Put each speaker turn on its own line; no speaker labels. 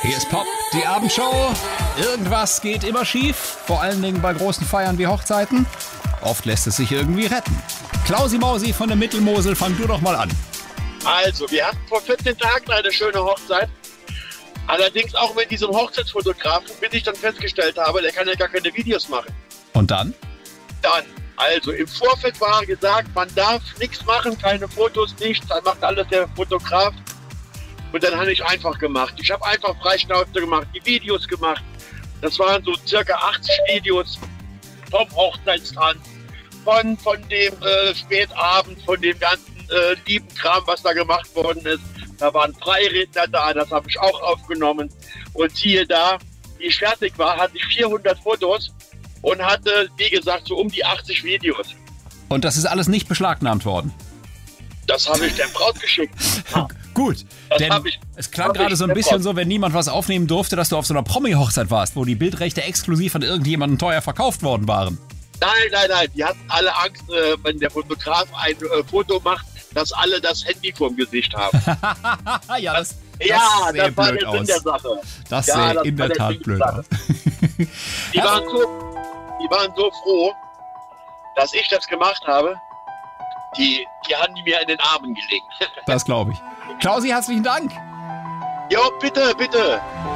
Hier ist Pop, die Abendshow. Irgendwas geht immer schief, vor allen Dingen bei großen Feiern wie Hochzeiten. Oft lässt es sich irgendwie retten. Klausi Mausi von der Mittelmosel, fang du doch mal an.
Also, wir hatten vor 14 Tagen eine schöne Hochzeit. Allerdings auch mit diesem Hochzeitsfotografen, bis ich dann festgestellt habe, der kann ja gar keine Videos machen.
Und dann?
Also im Vorfeld war gesagt, man darf nichts machen, keine Fotos, nichts, dann macht alles der Fotograf. Und dann habe ich einfach gemacht. Ich habe einfach Freischnauze gemacht, die Videos gemacht. Das waren so circa 80 Videos vom Hochzeitstanz, von dem Spätabend, von dem ganzen lieben Kram, was da gemacht worden ist. Da waren Freiredner da, das habe ich auch aufgenommen. Und siehe da, wie ich fertig war, hatte ich 400 Fotos und hatte, wie gesagt, so um die 80 Videos.
Und das ist alles nicht beschlagnahmt worden?
Das habe ich der Braut geschickt. Ja.
Gut, denn es klang gerade so ein bisschen so, wenn niemand was aufnehmen durfte, dass du auf so einer Promi-Hochzeit warst, wo die Bildrechte exklusiv an irgendjemanden teuer verkauft worden waren.
Nein. Die hatten alle Angst, wenn der Fotograf ein Foto macht, dass alle das Handy vorm Gesicht haben.
Das
war
blöd
der Sinn
aus.
der Sache.
Das sähe in der Tat blöd aus.
Die waren so froh, dass ich das gemacht habe. Die haben die mir in den Armen gelegt.
Das glaube ich. Klausi, herzlichen Dank.
Jo, bitte.